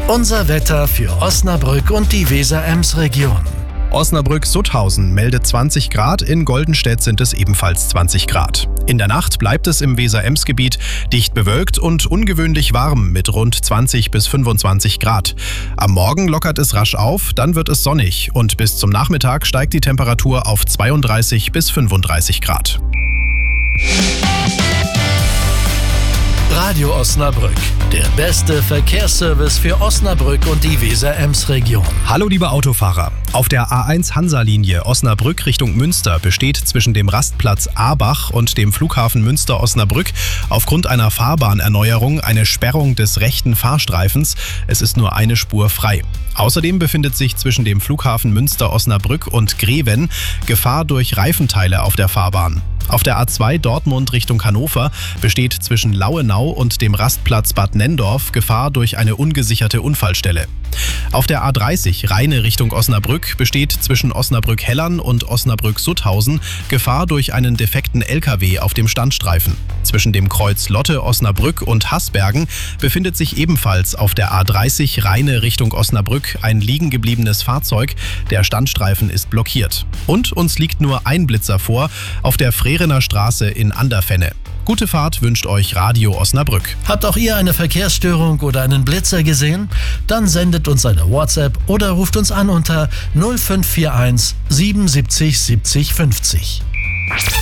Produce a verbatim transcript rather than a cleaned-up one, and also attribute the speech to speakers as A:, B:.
A: Unser Wetter für Osnabrück und die Weser-Ems-Region.
B: Osnabrück-Sutthausen meldet zwanzig Grad, in Goldenstedt sind es ebenfalls zwanzig Grad. In der Nacht bleibt es im Weser-Ems-Gebiet dicht bewölkt und ungewöhnlich warm mit rund zwanzig bis fünfundzwanzig Grad. Am Morgen lockert es rasch auf, dann wird es sonnig und bis zum Nachmittag steigt die Temperatur auf zweiunddreißig bis fünfunddreißig Grad.
A: Radio Osnabrück, der beste Verkehrsservice für Osnabrück und die Weser-Ems-Region.
B: Hallo liebe Autofahrer. Auf der A eins Hansa-Linie Osnabrück Richtung Münster besteht zwischen dem Rastplatz Aabach und dem Flughafen Münster-Osnabrück aufgrund einer Fahrbahnerneuerung eine Sperrung des rechten Fahrstreifens. Es ist nur eine Spur frei. Außerdem befindet sich zwischen dem Flughafen Münster-Osnabrück und Greven Gefahr durch Reifenteile auf der Fahrbahn. Auf der A zwei Dortmund Richtung Hannover besteht zwischen Lauenau und dem Rastplatz Bad Nenndorf Gefahr durch eine ungesicherte Unfallstelle. Auf der A dreißig Rheine Richtung Osnabrück besteht zwischen Osnabrück-Hellern und Osnabrück-Sutthausen Gefahr durch einen defekten L K W auf dem Standstreifen. Zwischen dem Kreuz Lotte Osnabrück und Haßbergen befindet sich ebenfalls auf der A dreißig Rheine Richtung Osnabrück ein liegen gebliebenes Fahrzeug. Der Standstreifen ist blockiert. Und uns liegt nur ein Blitzer vor auf der Frerener Straße in Anderfenne. Gute Fahrt wünscht euch Radio Osnabrück.
A: Habt auch ihr eine Verkehrsstörung oder einen Blitzer gesehen? Dann sendet uns eine WhatsApp oder ruft uns an unter null fünf vier eins siebenundsiebzig siebzig fünfzig.